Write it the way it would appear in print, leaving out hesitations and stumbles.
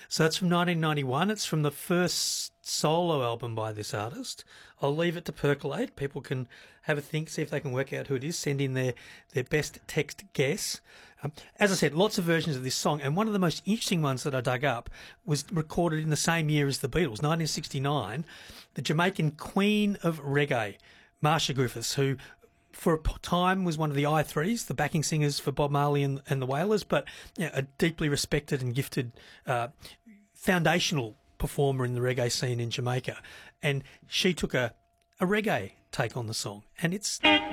So it's from 1991. It's from the first solo album by this artist. I'll leave it to percolate. People can have a think, see if they can work out who it is, send in their best text guess. As I said, lots of versions of this song, and one of the most interesting ones that I dug up was recorded in the same year as the Beatles, 1969. The Jamaican queen of reggae, Marcia Griffiths, who for a time was one of the I3s, the backing singers for Bob Marley and the Wailers, but a deeply respected and gifted foundational performer in the reggae scene in Jamaica. And she took a reggae take on the song, and it's